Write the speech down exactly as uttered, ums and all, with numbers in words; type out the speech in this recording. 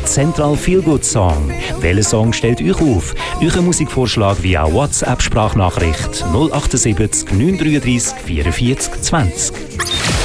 der Central Feel Good Song. Welcher Song stellt euch auf? Euren Musikvorschlag via WhatsApp-Sprachnachricht null acht sieben neun drei drei vierundvierzig zwanzig.